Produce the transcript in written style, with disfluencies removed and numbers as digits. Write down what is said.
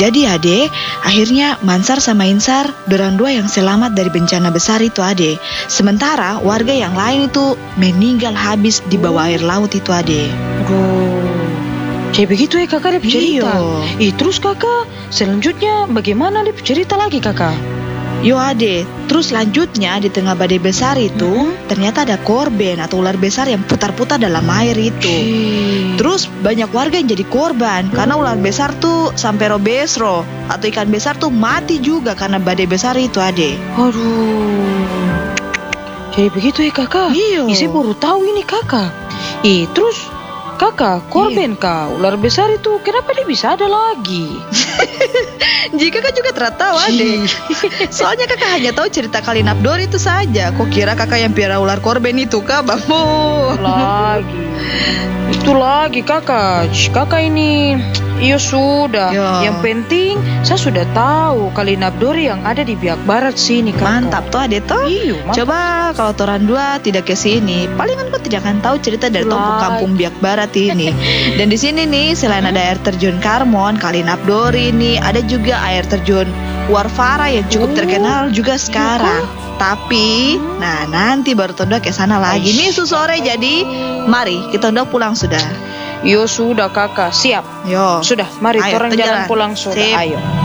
Jadi ade, akhirnya Mansar sama Insar, dorang dua yang selamat dari bencana besar itu ade. Sementara warga yang lain itu meninggal habis di bawah air laut itu ade. Kayak begitu ya kakak dia cerita. Iyo. Terus kakak, selanjutnya bagaimana dia cerita lagi kakak? Yo ade, terus lanjutnya di tengah badai besar itu ternyata ada korban atau ular besar yang putar-putar dalam air itu. Terus banyak warga yang jadi korban karena ular besar tuh sampai robesro atau ikan besar tuh mati juga karena badai besar itu ade. Aduh, jadi begitu ya kakak? Iyo. Saya baru tahu ini kakak. Terus kakak, korban kah? Ular besar itu kenapa dia bisa ada lagi? Jika kakak juga tertawa ade. Soalnya kakak hanya tahu cerita Kalinabdor itu saja. Kok kira kakak yang piara ular korban itu kah, Bambu? Itu lagi kakak. Kakak ini, iya sudah. Yo. Yang penting saya sudah tahu Kalinabdor yang ada di Biak Barat sini kakak. Mantap tuh ade toh. Iya, mantap. Coba kalau toran dua tidak ke sini, palingan kau tidak akan tahu cerita dari kampung Biak Barat ini. Dan di sini nih selain ada air terjun Karmon, Kalinabdor ini ada juga air terjun Warfara yang cukup terkenal juga sekarang. Tapi, nah nanti baru Tondo ke sana lagi. Nih sore jadi, mari kita udah pulang sudah. Yo sudah kakak, siap. Yo. Sudah, mari Ayo, orang jalan. jalan pulang sudah. Sip. Ayo.